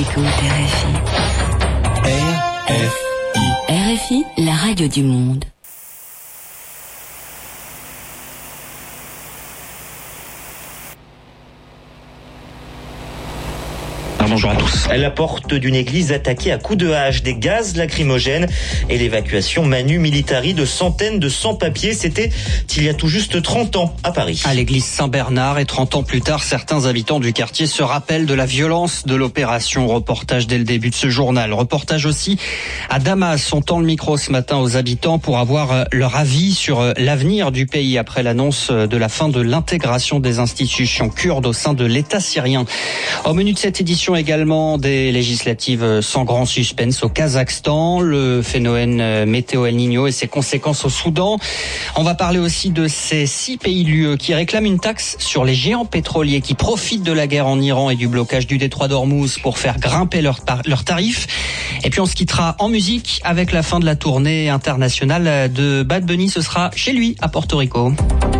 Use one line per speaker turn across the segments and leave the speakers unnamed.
RFI, la radio du monde.
Bonjour à tous. La porte d'une église attaquée à coups de hache, des gaz lacrymogènes et l'évacuation manu militari de centaines de sans-papiers. C'était il y a tout juste 30 ans à Paris.
À l'église Saint-Bernard, et 30 ans plus tard, certains habitants du quartier se rappellent de la violence de l'opération. Reportage dès le début de ce journal. Reportage aussi à Damas. On tend le micro ce matin aux habitants pour avoir leur avis sur l'avenir du pays après l'annonce de la fin de l'intégration des institutions kurdes au sein de l'État syrien. Au menu de cette édition également des législatives sans grand suspense au Kazakhstan, le phénomène météo El Niño et ses conséquences au Soudan. On va parler aussi de ces 6 pays de l'UE qui réclament une taxe sur les géants pétroliers qui profitent de la guerre en Iran et du blocage du détroit d'Ormuz pour faire grimper leurs tarifs. Et puis on se quittera en musique avec la fin de la tournée internationale de Bad Bunny. Ce sera chez lui à Porto Rico.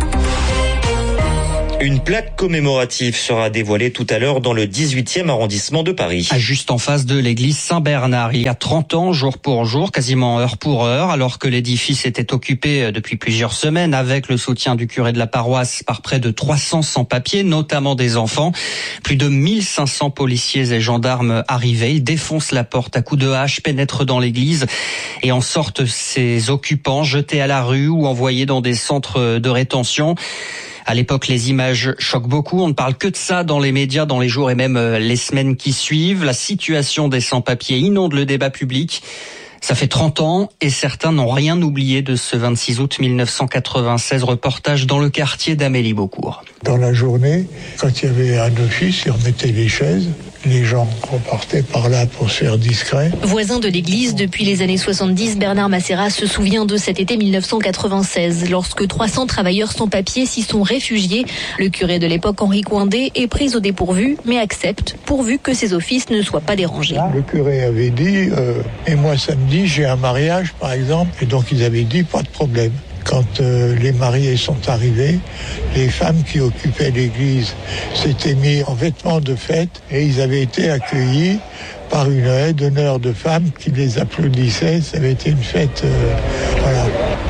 Une plaque commémorative sera dévoilée tout à l'heure dans le 18e arrondissement de Paris.
Juste en face de l'église Saint-Bernard, il y a 30 ans, jour pour jour, quasiment heure pour heure, alors que l'édifice était occupé depuis plusieurs semaines avec le soutien du curé de la paroisse par près de 300 sans-papiers, notamment des enfants. Plus de 1500 policiers et gendarmes arrivés. Ils défoncent la porte à coups de hache, pénètrent dans l'église et en sortent ces occupants jetés à la rue ou envoyés dans des centres de rétention. À l'époque, les images choquent beaucoup. On ne parle que de ça dans les médias, dans les jours et même les semaines qui suivent. La situation des sans-papiers inonde le débat public. Ça fait 30 ans et certains n'ont rien oublié de ce 26 août 1996. Reportage dans le quartier d'Amélie Beaucourt.
Dans la journée, quand il y avait un office, ils remettaient les chaises. Les gens repartaient par là pour se faire discret.
Voisin de l'église depuis les années 70, Bernard Massera se souvient de cet été 1996, lorsque 300 travailleurs sans papier s'y sont réfugiés. Le curé de l'époque, Henri Coindé, est pris au dépourvu, mais accepte, pourvu que ses offices ne soient pas dérangés.
Le curé avait dit, et moi samedi, j'ai un mariage par exemple, et donc ils avaient dit, pas de problème. Quand les mariés sont arrivés, les femmes qui occupaient l'église s'étaient mis en vêtements de fête et ils avaient été accueillis par une haie d'honneur de femmes qui les applaudissaient. Ça avait été une fête, voilà.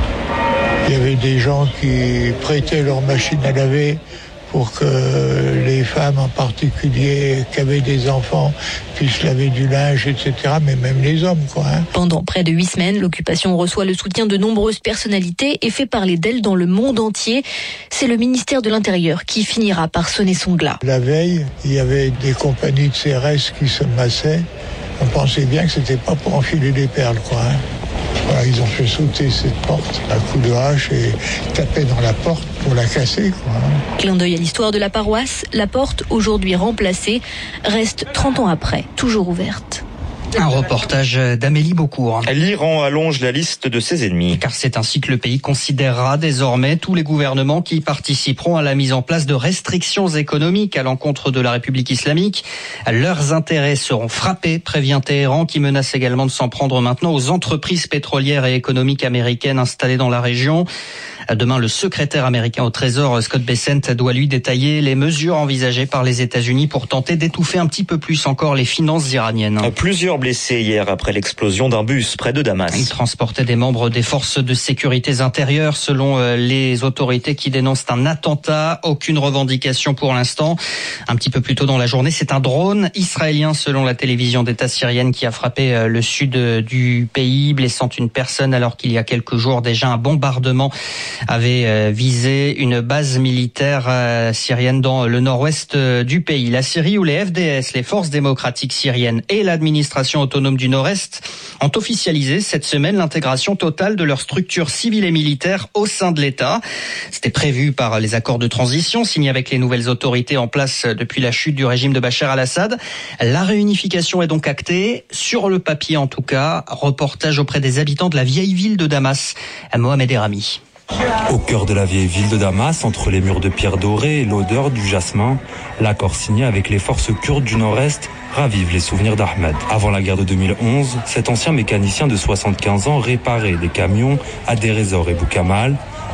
Il y avait des gens qui prêtaient leur machine à laver pour que les femmes en particulier qui avaient des enfants puissent laver du linge, etc. Mais même les hommes, quoi.
Pendant près de 8 semaines, l'occupation reçoit le soutien de nombreuses personnalités et fait parler d'elle dans le monde entier. C'est le ministère de l'Intérieur qui finira par sonner son glas.
La veille, il y avait des compagnies de CRS qui se massaient. On pensait bien que c'était pas pour enfiler des perles, quoi. Voilà, ils ont fait sauter cette porte à coups de hache et taper dans la porte pour la casser, quoi.
Clin d'œil à l'histoire de la paroisse, la porte, aujourd'hui remplacée, reste 30 ans après, toujours ouverte.
Un reportage d'Amélie Beaucourt.
L'Iran allonge la liste de ses ennemis.
Car c'est ainsi que le pays considérera désormais tous les gouvernements qui participeront à la mise en place de restrictions économiques à l'encontre de la République islamique. Leurs intérêts seront frappés, prévient Téhéran, qui menace également de s'en prendre maintenant aux entreprises pétrolières et économiques américaines installées dans la région. Demain, le secrétaire américain au Trésor, Scott Bessent, doit lui détailler les mesures envisagées par les États-Unis pour tenter d'étouffer un petit peu plus encore les finances iraniennes.
Plusieurs blessés hier après l'explosion d'un bus près de Damas.
Il transportait des membres des forces de sécurité intérieures selon les autorités qui dénoncent un attentat. Aucune revendication pour l'instant. Un petit peu plus tôt dans la journée, c'est un drone israélien selon la télévision d'État syrienne qui a frappé le sud du pays, blessant une personne alors qu'il y a quelques jours déjà un bombardement avait visé une base militaire syrienne dans le nord-ouest du pays. La Syrie où les FDS, les forces démocratiques syriennes et l'administration autonome du nord-est ont officialisé cette semaine l'intégration totale de leurs structures civiles et militaires au sein de l'État. C'était prévu par les accords de transition signés avec les nouvelles autorités en place depuis la chute du régime de Bachar al-Assad. La réunification est donc actée, sur le papier en tout cas. Reportage auprès des habitants de la vieille ville de Damas, à Mohamed Erami.
Au cœur de la vieille ville de Damas, entre les murs de pierre dorée et l'odeur du jasmin, l'accord signé avec les forces kurdes du nord-est ravive les souvenirs d'Ahmed. Avant la guerre de 2011, cet ancien mécanicien de 75 ans réparait des camions à Deir ez-Zor et Boukamal.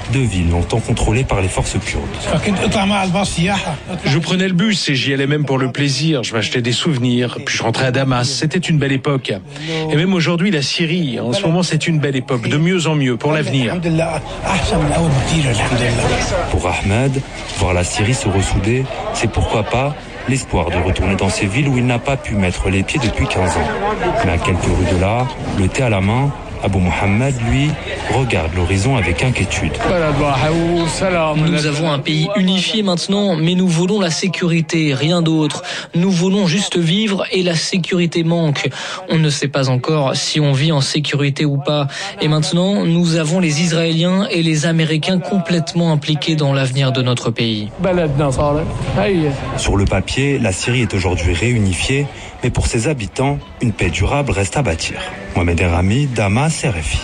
deux villes longtemps contrôlées par les forces kurdes.
Je prenais le bus et j'y allais même pour le plaisir. Je m'achetais des souvenirs, puis je rentrais à Damas. C'était une belle époque. Et même aujourd'hui, la Syrie, en ce moment, c'est une belle époque, de mieux en mieux pour l'avenir.
Pour Ahmed, voir la Syrie se ressouder, c'est pourquoi pas l'espoir de retourner dans ces villes où il n'a pas pu mettre les pieds depuis 15 ans. Mais à quelques rues de là, le thé à la main, Abou Mohamed, lui, regarde l'horizon avec inquiétude.
Nous avons un pays unifié maintenant, mais nous voulons la sécurité, rien d'autre. Nous voulons juste vivre et la sécurité manque. On ne sait pas encore si on vit en sécurité ou pas. Et maintenant, nous avons les Israéliens et les Américains complètement impliqués dans l'avenir de notre pays.
Sur le papier, la Syrie est aujourd'hui réunifiée, mais pour ses habitants, une paix durable reste à bâtir. Mohamed Errami, Damas, RFI.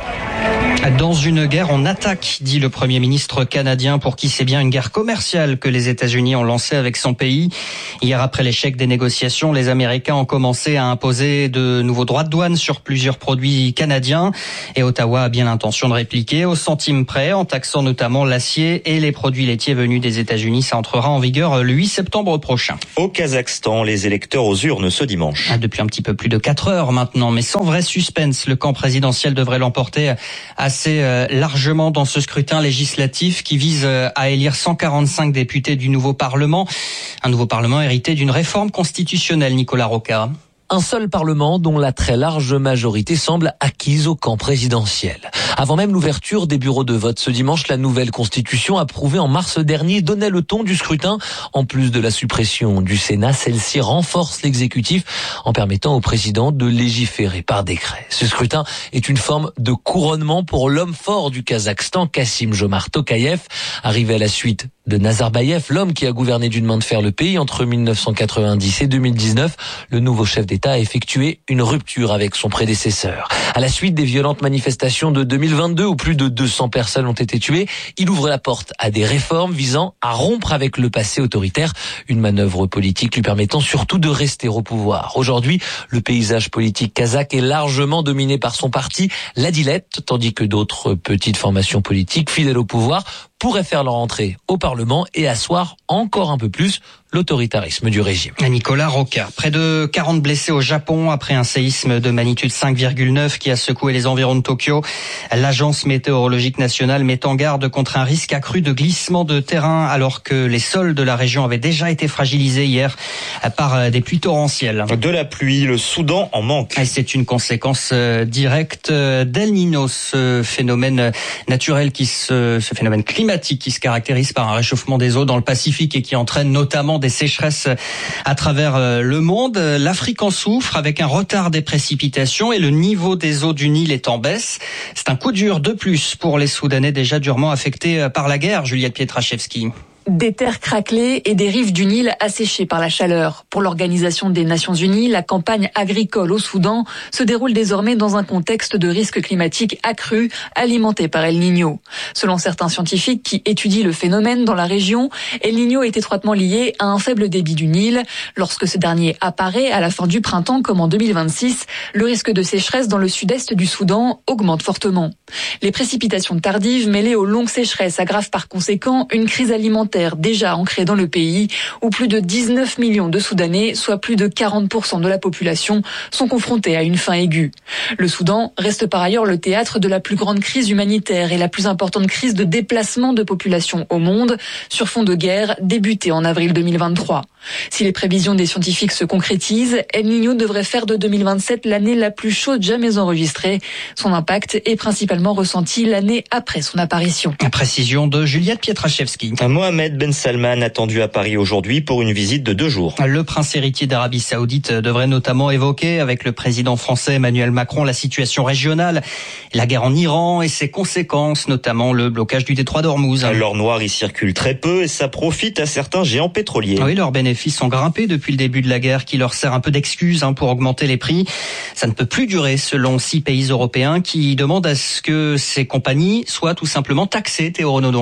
Dans une guerre, on attaque, dit le Premier ministre canadien, pour qui c'est bien une guerre commerciale que les États-Unis ont lancée avec son pays. Hier, après l'échec des négociations, les Américains ont commencé à imposer de nouveaux droits de douane sur plusieurs produits canadiens. Et Ottawa a bien l'intention de répliquer au centime près, en taxant notamment l'acier et les produits laitiers venus des États-Unis. Ça entrera en vigueur le 8 septembre prochain.
Au Kazakhstan, les électeurs aux urnes ce dimanche.
Depuis un petit peu plus de 4 heures maintenant, mais sans vrai suspense, le camp présidentiel devrait l'emporter assez largement dans ce scrutin législatif qui vise à élire 145 députés du nouveau Parlement. Un nouveau Parlement hérité d'une réforme constitutionnelle, Nicolas Rocca.
Un seul Parlement dont la très large majorité semble acquise au camp présidentiel. Avant même l'ouverture des bureaux de vote ce dimanche, la nouvelle constitution approuvée en mars dernier donnait le ton du scrutin. En plus de la suppression du Sénat, celle-ci renforce l'exécutif en permettant au président de légiférer par décret. Ce scrutin est une forme de couronnement pour l'homme fort du Kazakhstan, Kassym-Jomart Tokayev, arrivé à la suite de Nazarbayev, l'homme qui a gouverné d'une main de fer le pays entre 1990 et 2019. Le nouveau chef d'État a effectué une rupture avec son prédécesseur. À la suite des violentes manifestations de 2022 où plus de 200 personnes ont été tuées, il ouvre la porte à des réformes visant à rompre avec le passé autoritaire. Une manœuvre politique lui permettant surtout de rester au pouvoir. Aujourd'hui, le paysage politique kazakh est largement dominé par son parti, l'Adilet, tandis que d'autres petites formations politiques fidèles au pouvoir pourraient faire leur entrée au Parlement et asseoir encore un peu plus l'autoritarisme du régime.
Nicolas Rocca. Près de 40 blessés au Japon après un séisme de magnitude 5,9 qui a secoué les environs de Tokyo. L'agence météorologique nationale met en garde contre un risque accru de glissement de terrain alors que les sols de la région avaient déjà été fragilisés hier par des pluies torrentielles.
De la pluie, le Soudan en manque.
Et c'est une conséquence directe d'El Niño, ce phénomène naturel ce phénomène climatique qui se caractérise par un réchauffement des eaux dans le Pacifique et qui entraîne notamment des sécheresses à travers le monde. L'Afrique en souffre avec un retard des précipitations et le niveau des eaux du Nil est en baisse. C'est un coup dur de plus pour les Soudanais déjà durement affectés par la guerre. Juliette Pietraszewski.
Des terres craquelées et des rives du Nil asséchées par la chaleur. Pour l'Organisation des Nations Unies, la campagne agricole au Soudan se déroule désormais dans un contexte de risque climatique accru, alimenté par El Niño. Selon certains scientifiques qui étudient le phénomène dans la région, El Niño est étroitement lié à un faible débit du Nil. Lorsque ce dernier apparaît à la fin du printemps comme en 2026, le risque de sécheresse dans le sud-est du Soudan augmente fortement. Les précipitations tardives mêlées aux longues sécheresses aggravent par conséquent une crise alimentaire déjà ancrée dans le pays, où plus de 19 millions de Soudanais, soit plus de 40% de la population, sont confrontés à une faim aiguë. Le Soudan reste par ailleurs le théâtre de la plus grande crise humanitaire et la plus importante crise de déplacement de population au monde, sur fond de guerre débutée en avril 2023. Si les prévisions des scientifiques se concrétisent, El Niño devrait faire de 2027 l'année la plus chaude jamais enregistrée. Son impact est principalement ressenti l'année après son apparition.
Précision de Juliette Pietraszewski.
Mohamed Ben Salman attendu à Paris aujourd'hui pour une visite de 2 jours.
Le prince héritier d'Arabie Saoudite devrait notamment évoquer avec le président français Emmanuel Macron la situation régionale, la guerre en Iran et ses conséquences, notamment le blocage du détroit d'Ormuz.
L'or noir y circule très peu et ça profite à certains géants pétroliers.
Oui, leurs bénéfices ont grimpé depuis le début de la guerre qui leur sert un peu d'excuse pour augmenter les prix. Ça ne peut plus durer selon 6 pays européens qui demandent à ce que ces compagnies soient tout simplement taxées, Théo Renaudon.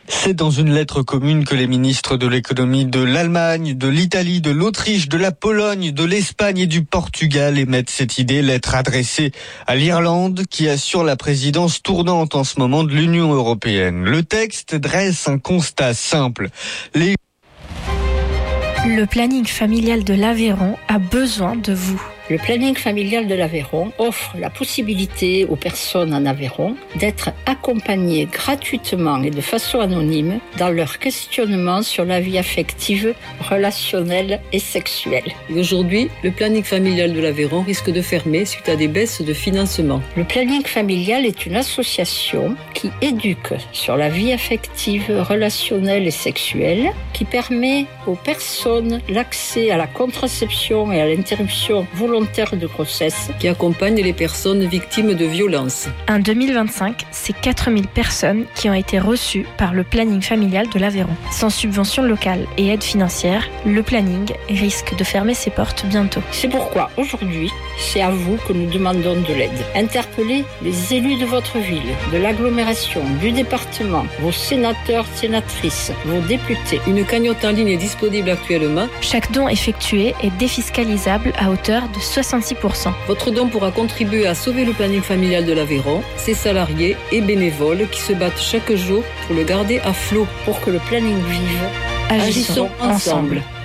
C'est dans une lettre commune que les ministres de l'économie de l'Allemagne, de l'Italie, de l'Autriche, de la Pologne, de l'Espagne et du Portugal émettent cette idée. Lettre adressée à l'Irlande qui assure la présidence tournante en ce moment de l'Union européenne. Le texte dresse un constat simple.
Le planning familial de l'Aveyron a besoin de vous.
Le planning familial de l'Aveyron offre la possibilité aux personnes en Aveyron d'être accompagnées gratuitement et de façon anonyme dans leur questionnement sur la vie affective, relationnelle et sexuelle.
Et aujourd'hui, le planning familial de l'Aveyron risque de fermer suite à des baisses de financement.
Le planning familial est une association qui éduque sur la vie affective, relationnelle et sexuelle, qui permet aux personnes l'accès à la contraception et à l'interruption volontaire de grossesse,
qui accompagne les personnes victimes de violences.
En 2025, c'est 4000 personnes qui ont été reçues par le planning familial de l'Aveyron. Sans subvention locale et aide financière, le planning risque de fermer ses portes bientôt.
C'est pourquoi aujourd'hui, c'est à vous que nous demandons de l'aide. Interpellez les élus de votre ville, de l'agglomération, du département, vos sénateurs, sénatrices, vos députés.
Une cagnotte en ligne est disponible actuellement.
Chaque don effectué est défiscalisable à hauteur de 66%.
Votre don pourra contribuer à sauver le planning familial de l'Aveyron, ses salariés et bénévoles qui se battent chaque jour pour le garder à flot.
Pour que le planning vive,
agissons ensemble.